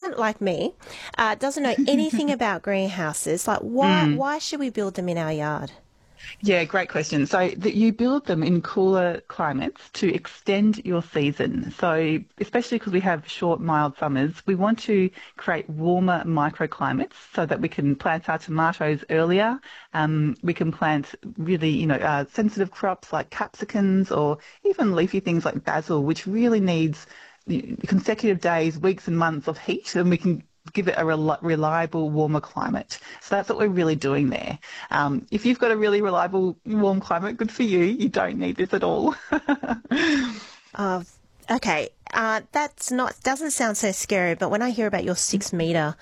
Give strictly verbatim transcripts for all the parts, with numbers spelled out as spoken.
someone like me uh, doesn't know anything about greenhouses, like why Mm. why should we build them in our yard? Yeah, great question. So that you build them in cooler climates to extend your season. So especially because we have short, mild summers, we want to create warmer microclimates so that we can plant our tomatoes earlier. Um, we can plant really, you know, uh, sensitive crops like capsicums or even leafy things like basil, which really needs consecutive days, weeks and months of heat, and we can give it a rel- reliable, warmer climate. So that's what we're really doing there. Um, if you've got a really reliable, warm climate, good for you. You don't need this at all. Uh, okay, uh, that's not doesn't sound so scary, but when I hear about your six metre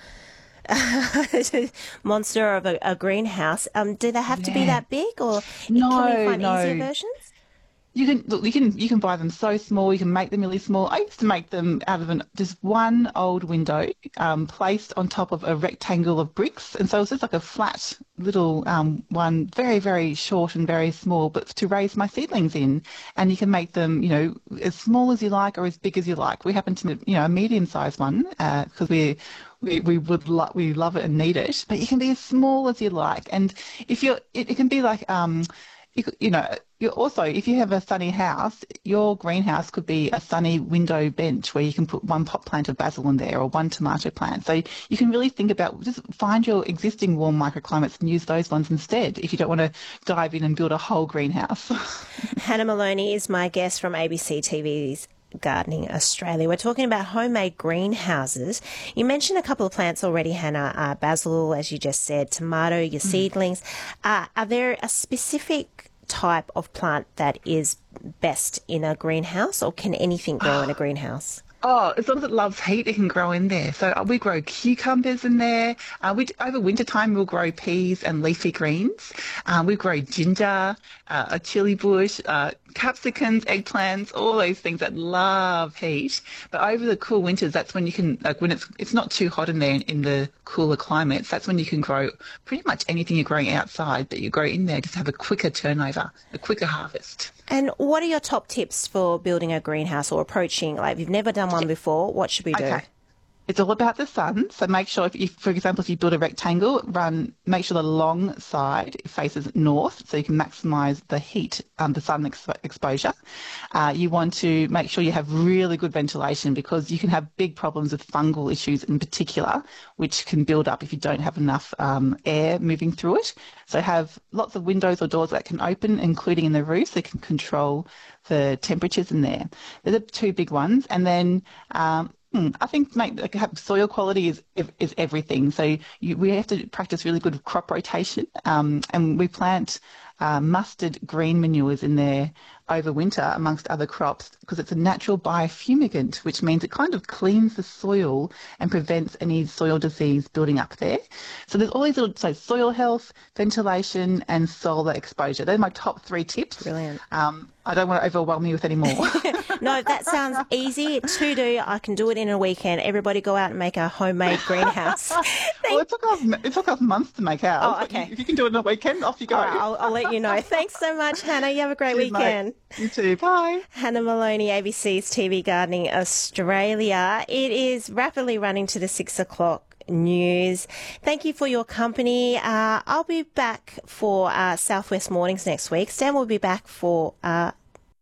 monster of a, a greenhouse, um, do they have to be Yeah. that big, or can we No, find easier no. versions? You can look. You can you can buy them so small. You can make them really small. I used to make them out of an just one old window um, placed on top of a rectangle of bricks, and so it was just like a flat little um, one, very very short and very small, but to raise my seedlings in. And you can make them, you know, as small as you like or as big as you like. We happen to, you know, a medium sized one because uh, we we we would lo- we love it and need it. But you can be as small as you like, and if you're, it, it can be like um you, could- you know, you also, if you have a sunny house, your greenhouse could be a sunny window bench where you can put one pot plant of basil in there or one tomato plant. So you can really think about, just find your existing warm microclimates and use those ones instead if you don't want to dive in and build a whole greenhouse. Hannah Maloney is my guest from A B C T V's Gardening Australia. We're talking about homemade greenhouses. You mentioned a couple of plants already, Hannah. Uh, basil, as you just said, tomato, your seedlings. Uh, are there a specific type of plant that is best in a greenhouse, or can anything grow in a greenhouse? Oh, as long as it loves heat, it can grow in there. So uh, we grow cucumbers in there. Uh, we over winter time we'll grow peas and leafy greens. Uh, we grow ginger, uh, a chili bush, uh, capsicums, eggplants, all those things that love heat. But over the cool winters, that's when you can, like when it's it's not too hot in there in, in the cooler climates. That's when you can grow pretty much anything you're growing outside that you grow in there. Just have a quicker turnover, a quicker harvest. And what are your top tips for building a greenhouse or approaching, like if you've never done one before, what should we do? Okay. It's all about the sun. So make sure, if you, for example, if you build a rectangle, run, make sure the long side faces north so you can maximise the heat, um, the sun ex- exposure. Uh, you want to make sure you have really good ventilation because you can have big problems with fungal issues in particular, which can build up if you don't have enough um, air moving through it. So have lots of windows or doors that can open, including in the roof, so you can control the temperatures in there. They're the two big ones. And then um, Hmm, I think make, like, have soil quality is is everything. So you, we have to practice really good crop rotation, um, and we plant uh, mustard green manures in there over winter amongst other crops because it's a natural biofumigant, which means it kind of cleans the soil and prevents any soil disease building up there. So there's all these little, so soil health, ventilation and solar exposure. They're my top three tips. Brilliant. Um, I don't want to overwhelm you with any more. No, that sounds easy to do. I can do it in a weekend. Everybody go out and make a homemade greenhouse. Well, it took us it took us months to make ours. Oh, okay. If you can do it in a weekend, off you go. All right, I'll, I'll let you know. Thanks so much, Hannah. You have a great Cheers, weekend. mate. You too. Bye. Hannah Maloney, A B C's T V Gardening Australia. It is rapidly running to the six o'clock news. Thank you for your company. Uh, I'll be back for uh, Southwest Mornings next week. Stan will be back for... Uh,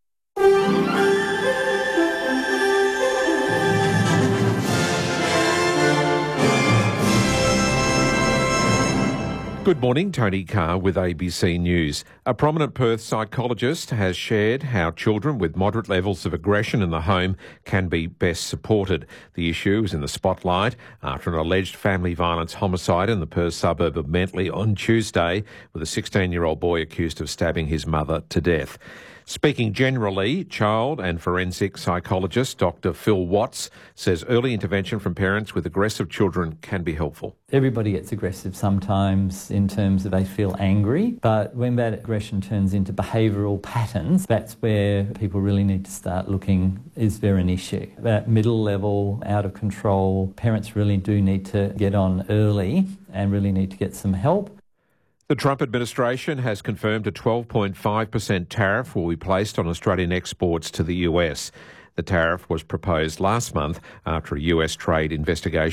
Good morning, Tony Carr with A B C News. A prominent Perth psychologist has shared how children with moderate levels of aggression in the home can be best supported. The issue is in the spotlight after an alleged family violence homicide in the Perth suburb of Mentley on Tuesday, with a sixteen-year-old boy accused of stabbing his mother to death. Speaking generally, child and forensic psychologist Doctor Phil Watts says early intervention from parents with aggressive children can be helpful. Everybody gets aggressive sometimes in terms of they feel angry, but when that aggression turns into behavioural patterns, that's where people really need to start looking, is there an issue? That middle level, out of control, parents really do need to get on early and really need to get some help. The Trump administration has confirmed a twelve point five percent tariff will be placed on Australian exports to the U S. The tariff was proposed last month after a U S trade investigation